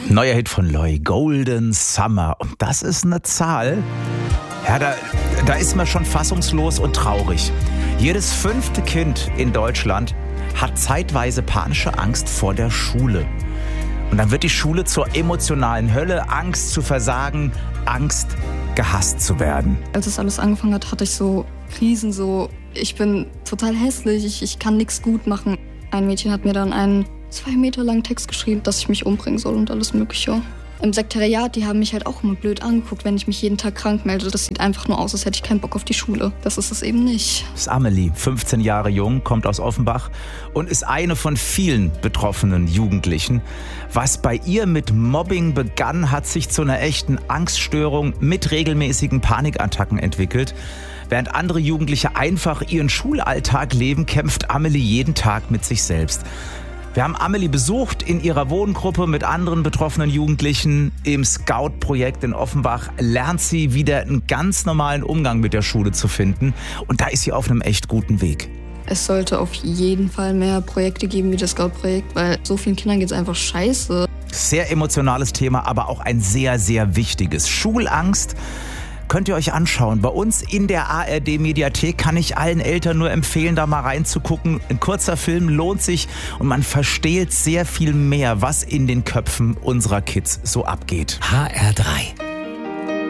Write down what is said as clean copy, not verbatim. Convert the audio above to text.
Neuer Hit von Loi, Golden Summer. Und das ist eine Zahl, ja, da ist man schon fassungslos und traurig. Jedes 5. Kind in Deutschland hat zeitweise panische Angst vor der Schule. Und dann wird die Schule zur emotionalen Hölle, Angst zu versagen, Angst, gehasst zu werden. Als es alles angefangen hat, hatte ich so Krisen, ich bin total hässlich, ich kann nichts gut machen. Ein Mädchen hat mir dann einen 2 Meter langen Text geschrieben, dass ich mich umbringen soll und alles Mögliche. Im Sekretariat, die haben mich halt auch immer blöd angeguckt, wenn ich mich jeden Tag krank melde. Das sieht einfach nur aus, als hätte ich keinen Bock auf die Schule. Das ist es eben nicht. Das ist Amelie, 15 Jahre jung, kommt aus Offenbach und ist eine von vielen betroffenen Jugendlichen. Was bei ihr mit Mobbing begann, hat sich zu einer echten Angststörung mit regelmäßigen Panikattacken entwickelt. Während andere Jugendliche einfach ihren Schulalltag leben, kämpft Amelie jeden Tag mit sich selbst. Wir haben Amelie besucht in ihrer Wohngruppe mit anderen betroffenen Jugendlichen. Im Scout-Projekt in Offenbach lernt sie wieder einen ganz normalen Umgang mit der Schule zu finden. Und da ist sie auf einem echt guten Weg. Es sollte auf jeden Fall mehr Projekte geben wie das Scout-Projekt, weil so vielen Kindern geht es einfach scheiße. Sehr emotionales Thema, aber auch ein sehr, sehr wichtiges. Schulangst. Könnt ihr euch anschauen. Bei uns in der ARD-Mediathek kann ich allen Eltern nur empfehlen, da mal reinzugucken. Ein kurzer Film lohnt sich und man versteht sehr viel mehr, was in den Köpfen unserer Kids so abgeht. HR3